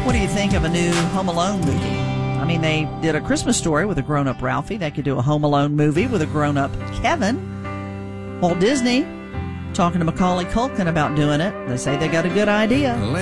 What do you think of a new Home Alone movie? I mean, they did a Christmas Story with a grown-up Ralphie. They could do a Home Alone movie with a grown-up Kevin. Walt Disney talking to Macaulay Culkin about doing it. They say they got a good idea.